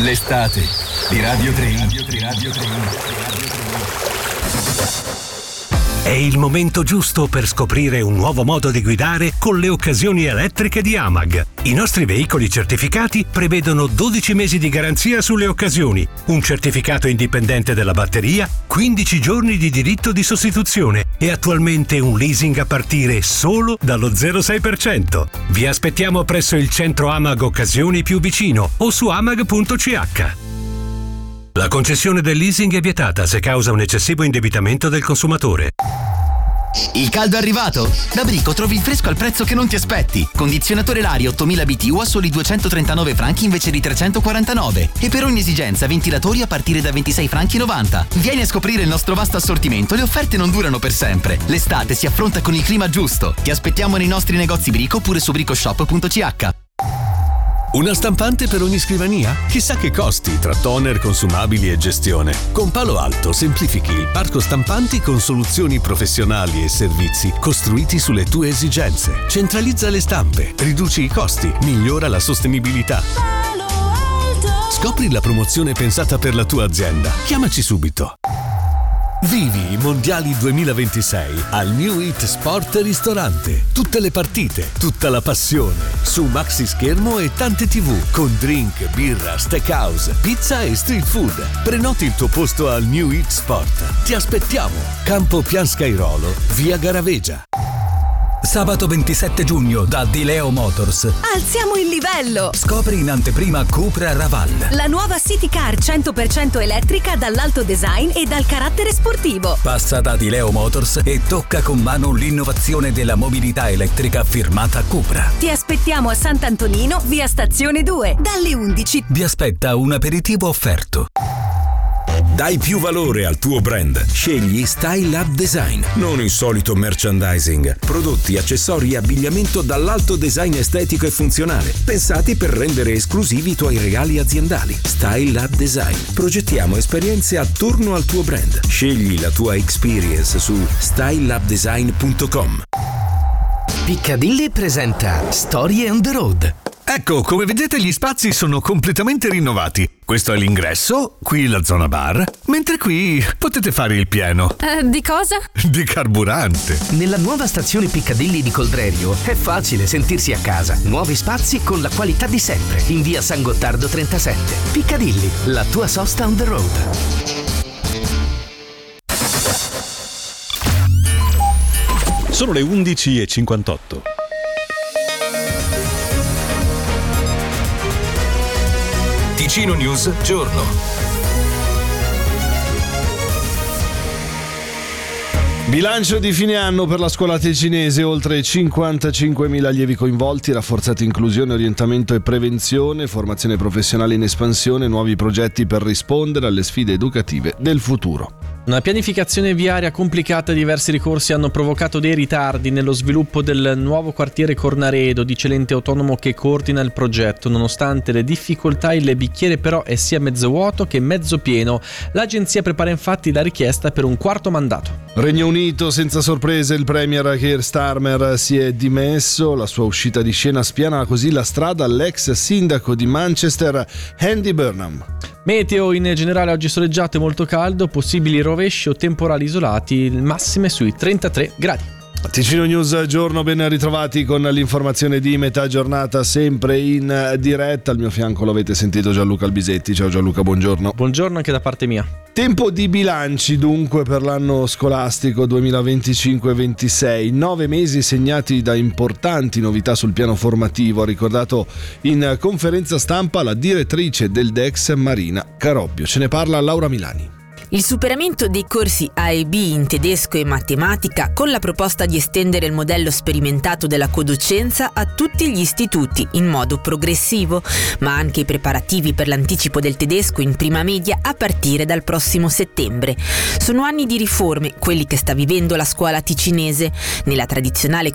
L'estate di Radio 3. È il momento giusto per scoprire un nuovo modo di guidare con le occasioni elettriche di AMAG. I nostri veicoli certificati prevedono 12 mesi di garanzia sulle occasioni, un certificato indipendente della batteria, 15 giorni di diritto di sostituzione e attualmente un leasing a partire solo dallo 0,6%. Vi aspettiamo presso il centro AMAG Occasioni più vicino o su amag.ch. La concessione del leasing è vietata se causa un eccessivo indebitamento del consumatore. Il caldo è arrivato? Da Brico trovi il fresco al prezzo che non ti aspetti. Condizionatore Lari 8000 BTU a soli 239 franchi invece di 349. E per ogni esigenza ventilatori a partire da 26 franchi 90. Vieni a scoprire il nostro vasto assortimento, le offerte non durano per sempre. L'estate si affronta con il clima giusto. Ti aspettiamo nei nostri negozi Brico oppure su bricoshop.ch. Una stampante per ogni scrivania? Chissà che costi tra toner, consumabili e gestione. Con Palo Alto semplifichi il parco stampanti con soluzioni professionali e servizi costruiti sulle tue esigenze. Centralizza le stampe, riduci i costi, migliora la sostenibilità. Scopri la promozione pensata per la tua azienda. Chiamaci subito. Vivi i Mondiali 2026 al New Hit Sport Ristorante. Tutte le partite, tutta la passione. Su maxi schermo e tante TV con drink, birra, steakhouse, pizza e street food. Prenoti il tuo posto al New Hit Sport. Ti aspettiamo. Campo Pian Scairolo, via Garavegia. Sabato 27 giugno da Dileo Motors. Alziamo il livello! Scopri in anteprima Cupra Raval. La nuova City Car 100% elettrica dall'alto design e dal carattere sportivo. Passa da Dileo Motors e tocca con mano l'innovazione della mobilità elettrica firmata Cupra. Ti aspettiamo a Sant'Antonino, via Stazione 2, dalle 11. Vi aspetta un aperitivo offerto. Dai più valore al tuo brand. Scegli Style Lab Design, non il solito merchandising. Prodotti, accessori e abbigliamento dall'alto design estetico e funzionale, pensati per rendere esclusivi i tuoi regali aziendali. Style Lab Design. Progettiamo esperienze attorno al tuo brand. Scegli la tua experience su stylelabdesign.com. Piccadilly presenta Storie on the Road. Ecco, come vedete gli spazi sono completamente rinnovati. Questo è l'ingresso, qui la zona bar, mentre qui potete fare il pieno. Di cosa? Di carburante. Nella nuova stazione Piccadilly di Coldrerio è facile sentirsi a casa. Nuovi spazi con la qualità di sempre. In via San Gottardo 37. Piccadilly, la tua sosta on the road. Sono le 11:58. Ticino News Giorno. Bilancio di fine anno per la scuola ticinese, oltre 55.000 allievi coinvolti, rafforzata inclusione, orientamento e prevenzione, formazione professionale in espansione, nuovi progetti per rispondere alle sfide educative del futuro. Una pianificazione viaria complicata e diversi ricorsi hanno provocato dei ritardi nello sviluppo del nuovo quartiere Cornaredo, dice l'ente autonomo che coordina il progetto. Nonostante le difficoltà, il bicchiere però è sia mezzo vuoto che mezzo pieno. L'agenzia prepara infatti la richiesta per un quarto mandato. Regno Unito, senza sorprese, il premier Keir Starmer si è dimesso. La sua uscita di scena spiana così la strada all'ex sindaco di Manchester, Andy Burnham. Meteo in generale oggi soleggiato e molto caldo, possibili rovesci o temporali isolati, massime sui 33 gradi. Ticino News Giorno, ben ritrovati con l'informazione di metà giornata, sempre in diretta. Al mio fianco l'avete sentito Gianluca Albisetti. Ciao Gianluca, buongiorno. Buongiorno anche da parte mia. Tempo di bilanci dunque per l'anno scolastico 2025-26, 9 mesi segnati da importanti novità sul piano formativo, ha ricordato in conferenza stampa la direttrice del DEX Marina Carobbio. Ce ne parla Laura Milani. Il superamento dei corsi A e B in tedesco e matematica con la proposta di estendere il modello sperimentato della codocenza a tutti gli istituti in modo progressivo, ma anche i preparativi per l'anticipo del tedesco in prima media a partire dal prossimo settembre. Sono anni di riforme, quelli che sta vivendo la scuola ticinese. Nella tradizionale